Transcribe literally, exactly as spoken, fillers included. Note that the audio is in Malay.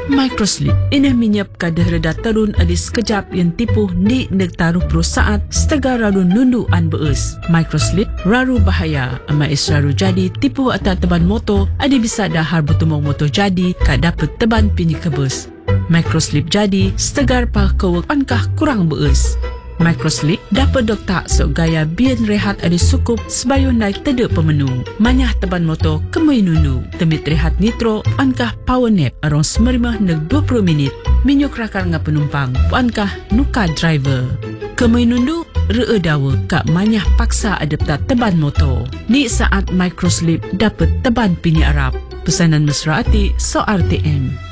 Microslip ini minyap kadah reda terun adis sekejap yang tipu ni negtaruh pro saat setega raru nundu an beus. Microslip raru bahaya ama is raru jadi tipu atas teban motor adi bisa dahar bertumong motor jadi kak dapat teban pini kebus. Microslip jadi setegar pa kewek ankah kurang beus. Microslip dapat doktak sok gaya bian rehat ada sukup sebayun naik tede pemenu. Manyah teban motor kemui nundu. Temit rehat nitro ankah power nap arong semerimah neg dua puluh minit. Minyuk rakar nga penumpang ankah nuka driver. Kemui nundu ree dawa kak manyah paksa adapta teban motor. Ni saat Microslip dapat teban pini Arab. Pesanan mesra ati so R T M.